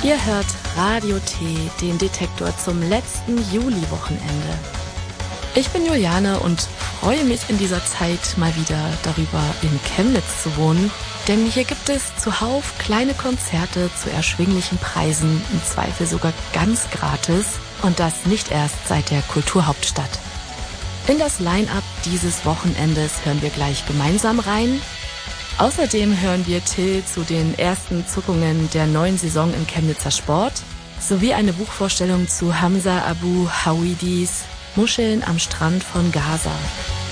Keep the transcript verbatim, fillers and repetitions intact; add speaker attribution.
Speaker 1: Ihr hört Radio T, den Detektor zum letzten Juli-Wochenende. Ich bin Juliane und freue mich in dieser Zeit mal wieder darüber, in Chemnitz zu wohnen. Denn hier gibt es zuhauf kleine Konzerte zu erschwinglichen Preisen, im Zweifel sogar ganz gratis. Und das nicht erst seit der Kulturhauptstadt. In das Line-Up dieses Wochenendes hören wir gleich gemeinsam rein. Außerdem hören wir Till zu den ersten Zuckungen der neuen Saison im Chemnitzer Sport sowie eine Buchvorstellung zu Hamza Abu Hawidis Muscheln am Strand von Gaza.